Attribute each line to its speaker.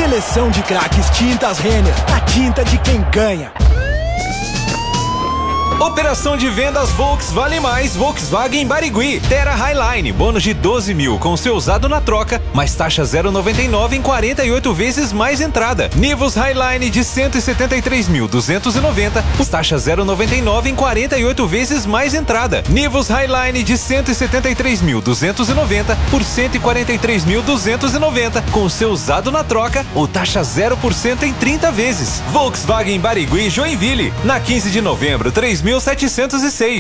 Speaker 1: Seleção de craques Tintas Renner, a tinta de quem ganha.
Speaker 2: Operação de vendas Volks Vale Mais Volkswagen Barigui. Terra Highline, bônus de 12 mil com seu usado na troca, mais taxa 0,99 em 48 vezes mais entrada. Nivus Highline de 173.290, taxa 0,99 em 48 vezes mais entrada. Nivus Highline de 173.290 por 143.290 com seu usado na troca ou taxa 0% em 30 vezes. Volkswagen Barigui Joinville, na 15 de novembro, 3.706.